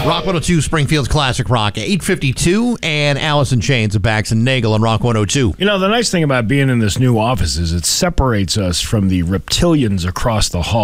Rock 102, Springfield's Classic Rock, 852, and Alice in Chains of Bax and Nagel on Rock 102. You know, the nice thing about being in this new office is it separates us from the reptilians across the hall.